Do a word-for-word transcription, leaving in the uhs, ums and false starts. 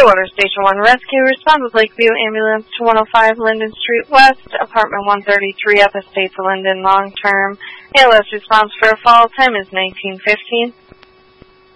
Clearwater Station one Rescue. Respond with Lakeview Ambulance to one oh five Linden Street West, apartment one thirty-three at the Estates of Linden, long term. A L S response for a fall time is nineteen fifteen.